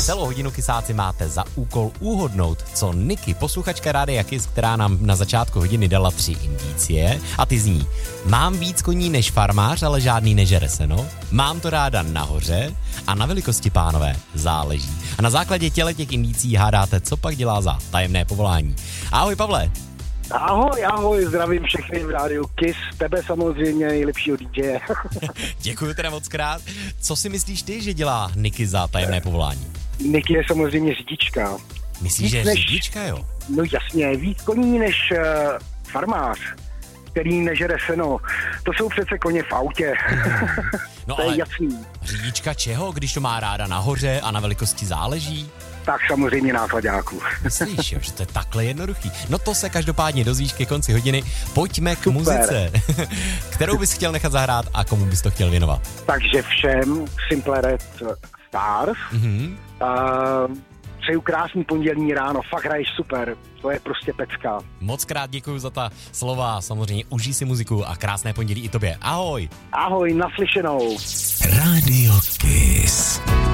Celou hodinu kysáci máte za úkol uhodnout, co Niky, posluchačka Rádia Kiss, která nám na začátku hodiny dala 3 indicie, a ty zní: mám víc koní než farmář, ale žádný nežere seno, mám to ráda nahoře a na velikosti, pánové, záleží. A na základě těch indicí hádáte, co pak dělá za tajemné povolání. Ahoj, Pavle. Ahoj, zdravím všechny v rádiu Kiss, tebe samozřejmě, nejlepšího DJ. Děkuji teda moc krát. Co si myslíš ty, že dělá Niky za tajemné povolání? Niky je samozřejmě řidička. Myslíš, že je řidička, jo? No jasně, víc koní než farmář, který nežere seno. To jsou přece koně v autě. No to je jasný. Řidička čeho, když to má ráda nahoře a na velikosti záleží? Tak samozřejmě nákladáků. Myslíš, jo, že to je takhle jednoduchý? No to se každopádně dozvíš ke konci hodiny. Pojďme k muzice. Kterou bys chtěl nechat zahrát a komu bys to chtěl věnovat? Takže všem Simple Red Stars. Přeju krásný pondělní ráno, fakt hraješ super, to je prostě pecka. Moc krát děkuju za ta slova, samozřejmě užij si muziku a krásné pondělí i tobě. Ahoj. Ahoj, naslyšenou. Radio Kiss.